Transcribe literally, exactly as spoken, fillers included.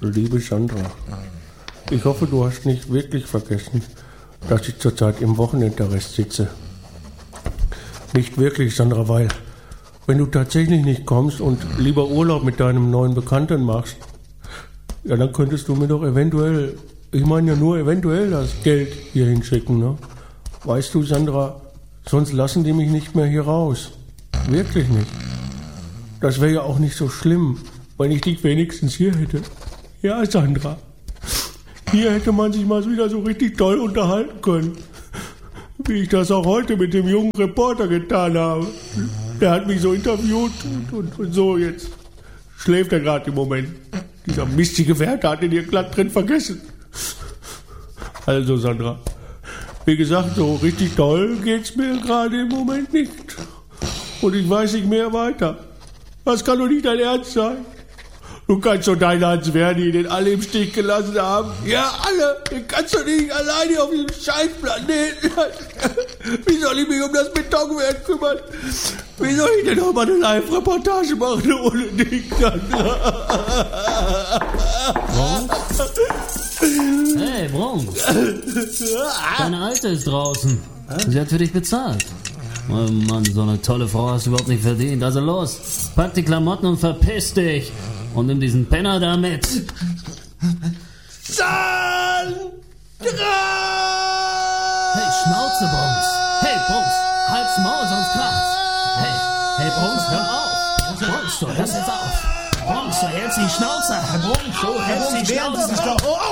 Liebe Sandra, ich hoffe, du hast nicht wirklich vergessen, dass ich zurzeit im Wochenendarrest sitze. Nicht wirklich, Sandra, weil wenn du tatsächlich nicht kommst und lieber Urlaub mit deinem neuen Bekannten machst, ja, dann könntest du mir doch eventuell, ich meine ja nur eventuell das Geld hier hinschicken, ne? Weißt du, Sandra, sonst lassen die mich nicht mehr hier raus. Wirklich nicht. Das wäre ja auch nicht so schlimm, wenn ich dich wenigstens hier hätte. Ja, Sandra. Hier hätte man sich mal wieder so richtig toll unterhalten können. Wie ich das auch heute mit dem jungen Reporter getan habe. Der hat mich so interviewt und, und, und so, jetzt schläft er gerade im Moment. Dieser mistige Wärter hat ihn hier glatt drin vergessen. Also, Sandra, wie gesagt, so richtig toll geht's mir gerade im Moment nicht. Und ich weiß nicht mehr weiter. Das kann doch nicht dein Ernst sein. Du kannst doch deinen Hans-Werdi, den alle im Stich gelassen haben. Ja, alle. Den kannst du nicht alleine auf diesem Scheißplaneten lassen. Wie soll ich mich um das Betonwerk kümmern? Wie soll ich denn noch mal eine Live-Reportage machen ohne dich, Sandra? Hey, Bronx. Deine Alte ist draußen. Sie hat für dich bezahlt. Oh Mann, so eine tolle Frau hast du überhaupt nicht verdient. Also los, pack die Klamotten und verpiss dich. Und nimm diesen Penner da mit. Sandra! Hey, Schnauze, Bronx. Hey, Bronx, halt's Maul, sonst kracht's. Hey, hey, Bronx, hör auf. Bronx, du hörst jetzt auf. Bronx, du hältst die Schnauze. Bronx, du hältst die Schnauze.